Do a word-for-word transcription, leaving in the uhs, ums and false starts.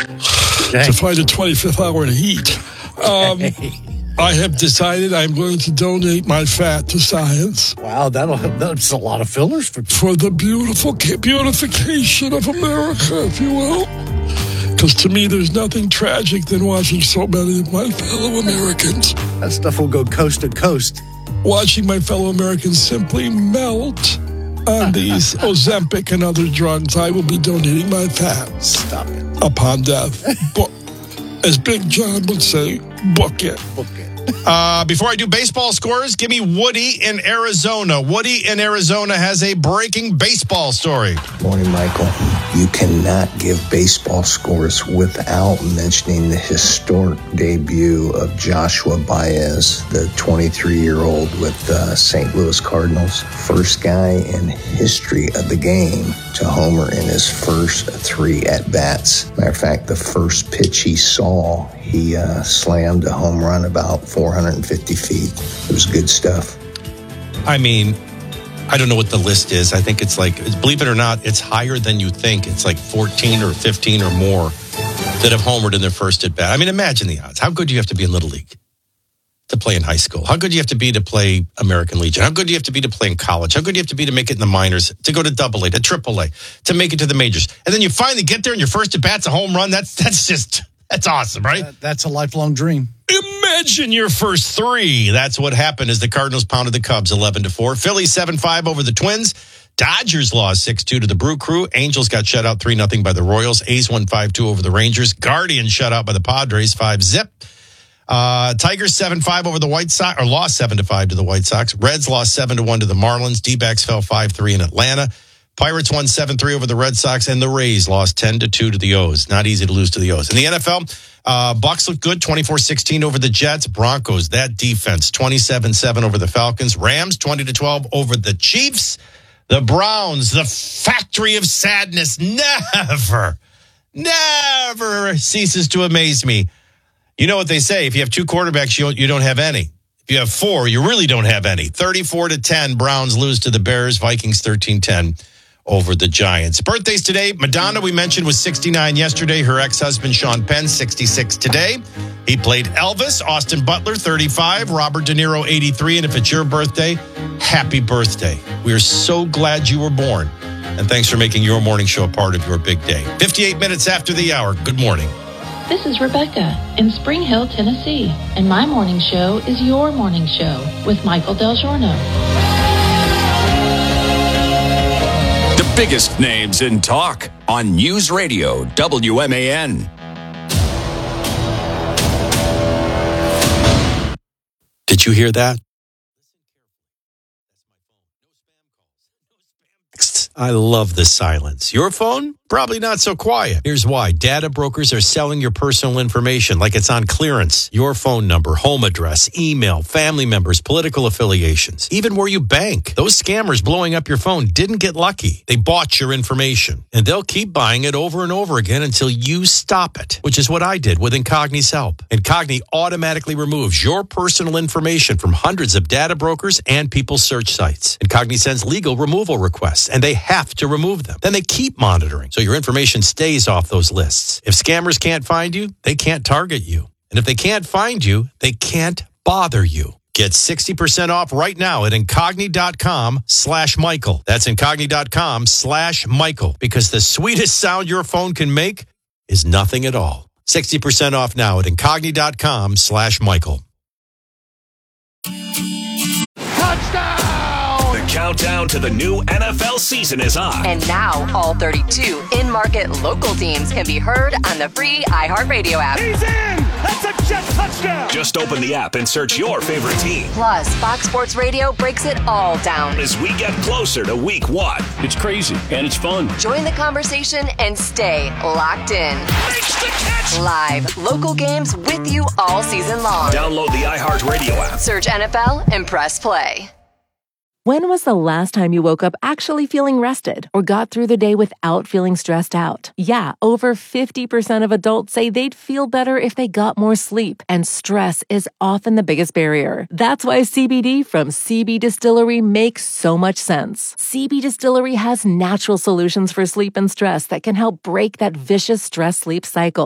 to find a twenty-fifth hour to eat. Um, I have decided I'm going to donate my fat to science. Wow, that'll that's a lot of fillers for for the beautiful beautification of America, if you will. Because to me, there's nothing tragic than watching so many of my fellow Americans. That stuff will go coast to coast. Watching my fellow Americans simply melt on these Ozempic and other drugs. I will be donating my fat. Stop it. Upon death. But as Big John would say, book it. Book it. Uh, before I do baseball scores, give me Woody in Arizona. Woody in Arizona has a breaking baseball story. Morning, Michael. You cannot give baseball scores without mentioning the historic debut of Joshua Baez, the twenty-three-year-old with the Saint Louis Cardinals. First guy in history of the game to homer in his first three at-bats. Matter of fact, the first pitch he saw, he uh, slammed a home run about four hundred fifty feet. It was good stuff. I mean, I don't know what the list is. I think it's like, believe it or not, it's higher than you think. It's like fourteen or fifteen or more that have homered in their first at-bat. I mean, imagine the odds. How good do you have to be in Little League to play in high school? How good do you have to be to play American Legion? How good do you have to be to play in college? How good do you have to be to make it in the minors, to go to double A, to triple A, to make it to the majors? And then you finally get there and your first at-bat's a home run. That's, that's just, that's awesome, right? Uh, that's a lifelong dream. Imagine your first three. That's what happened as the Cardinals pounded the Cubs eleven to four. Phillies seven five over the Twins. Dodgers lost six two to the Brew Crew. Angels got shut out three nothing by the Royals. A's won five two over the Rangers. Guardians shut out by the Padres five zip. Uh, Tigers seven five over the White Sox, or lost seven to five to the White Sox. Reds lost seven to one to the Marlins. D-backs fell five three in Atlanta. Pirates won seven three over the Red Sox, and the Rays lost ten to two to the O's. Not easy to lose to the O's. In the N F L, uh, Bucks looked good, twenty-four sixteen over the Jets. Broncos, that defense, twenty-seven seven over the Falcons. Rams, twenty to twelve over the Chiefs. The Browns, the factory of sadness, never, never ceases to amaze me. You know what they say, if you have two quarterbacks, you don't, you don't have any. If you have four, you really don't have any. thirty-four to ten, Browns lose to the Bears. Vikings thirteen ten over the Giants. Birthdays today. Madonna, we mentioned, was sixty-nine yesterday. Her ex-husband, Sean Penn, sixty-six today. He played Elvis. Austin Butler, thirty-five. Robert De Niro, eighty-three. And if it's your birthday, happy birthday. We are so glad you were born. And thanks for making your morning show a part of your big day. fifty-eight minutes after the hour. Good morning. This is Rebecca in Spring Hill, Tennessee, and my morning show is your morning show with Michael Del Giorno. The biggest names in talk on News Radio W M A N. Did you hear that? I love the silence. Your phone? Probably not so quiet. Here's why. Data brokers are selling your personal information like it's on clearance. Your phone number, home address, email, family members, political affiliations, even where you bank. Those scammers blowing up your phone didn't get lucky. They bought your information, and they'll keep buying it over and over again until you stop it, which is what I did with Incogni's help. Incogni automatically removes your personal information from hundreds of data brokers and people's search sites. Incogni sends legal removal requests, and they have to remove them. Then they keep monitoring, so your information stays off those lists. If scammers can't find you, they can't target you. And if they can't find you, they can't bother you. Get sixty percent off right now at Incogni.com slash Michael. That's Incogni.com slash Michael. Because the sweetest sound your phone can make is nothing at all. sixty percent off now at Incogni.com slash Michael. Touchdown! The countdown to the new N F L season is on. And now all thirty-two in-market local teams can be heard on the free iHeartRadio app. He's in! That's a Jet touchdown! Just open the app and search your favorite team. Plus, Fox Sports Radio breaks it all down as we get closer to week one. It's crazy and it's fun. Join the conversation and stay locked in. Makes the catch! Live local games with you all season long. Download the iHeartRadio app. Search N F L and press play. When was the last time you woke up actually feeling rested or got through the day without feeling stressed out? Yeah, over fifty percent of adults say they'd feel better if they got more sleep, and stress is often the biggest barrier. That's why C B D from C B Distillery makes so much sense. C B Distillery has natural solutions for sleep and stress that can help break that vicious stress-sleep cycle.